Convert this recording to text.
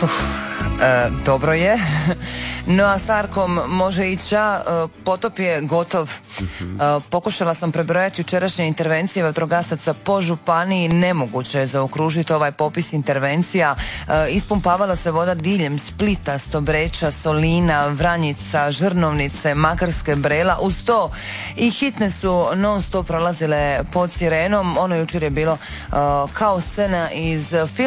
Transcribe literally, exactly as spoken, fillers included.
E, dobro je. No a s Arkom može i ča, potop je gotov. Mhm. E, pokušala sam prebrojati jučerašnje intervencije vatrogasaca po županiji, nemoguće je zaokružiti ovaj popis intervencija. E, ispumpavala se voda diljem Splita, Stobreča, Solina, Vranjica, Žrnovnice, Makarske, Brela. Uz to i hitne su non stop prolazile pod sirenom. Ono jučer je bilo e, kao scena iz filma.